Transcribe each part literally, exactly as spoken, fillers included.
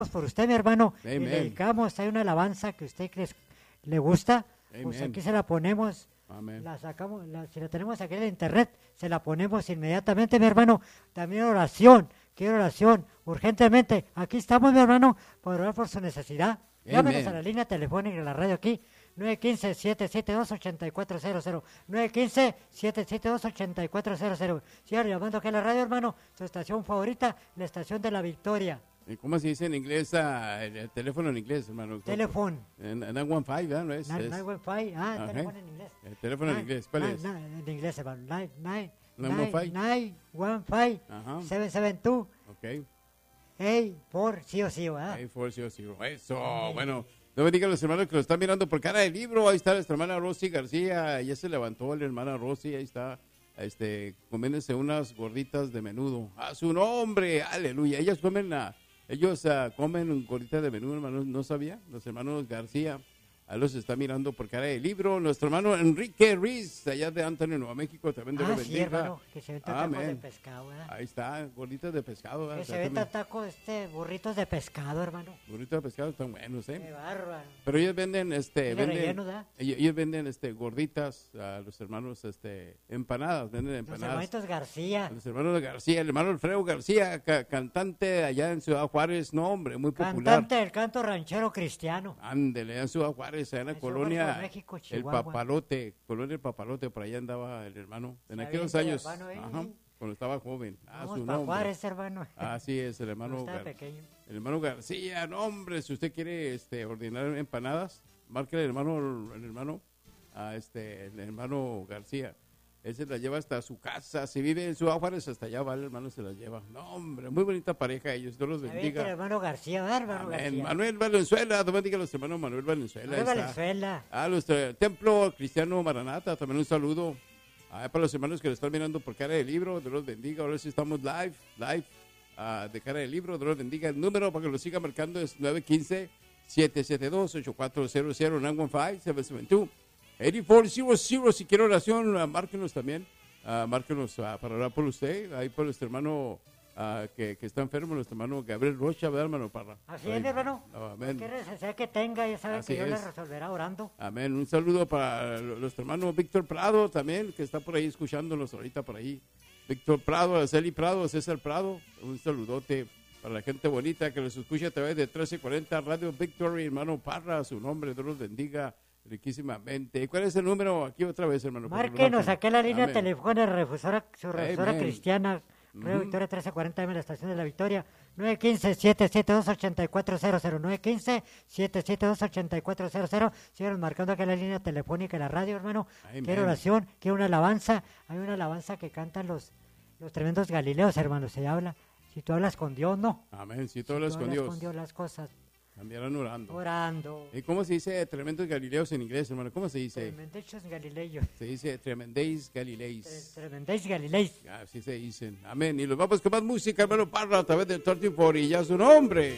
por usted, mi hermano. Amen. Y le dedicamos, hay una alabanza que usted cree, le gusta, pues Amen. aquí se la ponemos, Amén. la sacamos, la, si la tenemos aquí en el internet, se la ponemos inmediatamente, mi hermano. También oración, quiero oración, urgentemente. Aquí estamos, mi hermano, para orar por su necesidad. Llámenos Amen. a la línea telefónica de la radio aquí, nueve uno cinco, siete siete dos, ocho cuatro cero cero, nueve uno cinco, siete siete dos, ocho cuatro cero cero. Sigan llamando aquí a la radio, hermano, su estación favorita, la estación de la Victoria. ¿Y ¿Cómo se dice en inglés? ah, el, el teléfono en inglés, hermano. Teléfono. En en nueve quince, ¿verdad? ¿No es? Nine- es- nine one five, ah, Ajá. teléfono en inglés. El teléfono en Nine- inglés, ¿cuál nine- es? nine- en inglés, hermano. Nine, nine, Nine one five. nine, one five, Ajá. seven seven two, Ok. eight four, sí o sí, ¿verdad? Ahí fue, sí, sí. Eso, bueno. No me digan los hermanos que lo están mirando por cara de libro. Ahí está nuestra hermana Rosy García. Ya se levantó la hermana Rosy. Ahí está. Este, comiéndose unas gorditas de menudo. A su nombre, aleluya. Ellos comen, ah, ellos ah, comen gorditas de menudo, hermanos. ¿No sabía? Los hermanos García. Ahí los está mirando por cara de libro. Nuestro hermano Enrique Ruiz, allá de Antonio, Nuevo México, también Dios Ah, lo sí, bendiga. hermano, que se ventan tacos de Amén. pescado, ¿verdad? Ahí está, gorditas de pescado. ¿verdad? Que se Exactamente. ventan tacos, este, burritos de pescado, hermano. Gorditas de pescado están buenos, ¿eh? Qué bárbaro. Pero ellos venden, este, Tiene venden, relleno, ¿verdad? ellos, ellos venden, este, gorditas a los hermanos, este, empanadas, venden Los empanadas. hermanitos García, Los hermanos García, el hermano Alfredo García, ca- cantante allá en Ciudad Juárez, no hombre, muy popular. cantante del canto ranchero cristiano. Ándele, allá en Ciudad Juárez, allá en la En Ciudad colonia, Juárez, México, el Chihuahua. Papalote, colonia el Papalote, por allá andaba el hermano, en Está aquellos bien, años, hermano, ¿eh? ajá, cuando estaba joven, ah, Vamos su para nombre. Juárez, hermano. Así es, el hermano Cuando estaba Gar- pequeño. El hermano García, no hombre, si usted quiere este, ordenar empanadas, marque el hermano, el hermano, a este, el hermano García. Él se la lleva hasta su casa, si vive en Ciudad Juárez, hasta allá va el hermano, se la lleva. No hombre, muy bonita pareja ellos, Dios los Está bien que el bendiga. hermano García, ¿verdad, hermano Amén. García? Manuel Valenzuela, Dios bendiga a los hermanos Manuel Valenzuela. Manuel ahí está. Valenzuela. A nuestro templo cristiano Maranata, también un saludo. Ah, para los hermanos que lo están mirando por cara de libro, Dios los bendiga. Ahora sí estamos live, live, ah, de cara de libro, Dios los bendiga. El número para que lo siga marcando es nueve uno cinco, siete siete dos, ocho cuatro cero cero, nueve uno cinco, siete siete dos, ocho cuatro cero cero. Si quiere oración, ah, márquenos también, ah, márquenos ah, para orar por usted, ahí por nuestro hermano ah, que, que está enfermo, nuestro hermano Gabriel Rocha, ¿verdad, hermano Parra? Así Ahí. es, mi hermano. Ah, amén. Cualquier necesidad que tenga, ya sabe Así que Dios es. le resolverá orando. Amén. Un saludo para nuestro hermano Víctor Prado también, que está por ahí escuchándonos ahorita por ahí. Víctor Prado, Araceli Prado, César Prado. Un saludote para la gente bonita que los escucha a través de trece cuarenta Radio Victory, hermano Parra, su nombre, Dios los bendiga riquísimamente. ¿Cuál es el número? Aquí otra vez, hermano. para que lo Márquenos marquen. aquí en la línea Amén. telefónica, refusora, su refusora Amen. cristiana, Radio Ujú. Victoria trece cuarenta M, la estación de la Victoria, nueve uno cinco, siete siete dos, ocho cuatro cero cero, nueve uno cinco, siete siete dos, ocho cuatro cero cero. Síganos marcando aquí en la línea telefónica de la radio, hermano. Amen. Quiero oración, quiero una alabanza. Hay una alabanza que cantan los, los tremendos Galileos, hermano, se habla. Si tú hablas con Dios, no. Amén. Si Si tú hablas tú con hablas Dios, con Dios, las cosas, cambiarán orando. orando. ¿Y cómo se dice tremendos galileos en inglés, hermano? ¿Cómo se dice? Tremendechos Galileos. Se dice tremendéis galileis. Tremendéis Galileis. Así se dicen. Amén. Y los vamos con más música, hermano Parra, a través del treinta y cuatro y ya su nombre.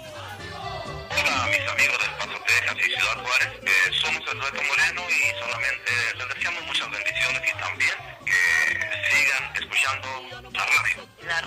Hola, mis amigos del Paso, Texas y Ciudad Juárez. Eh, somos el Dueto Moreno y solamente les deseamos muchas bendiciones y también que sigan escuchando la radio.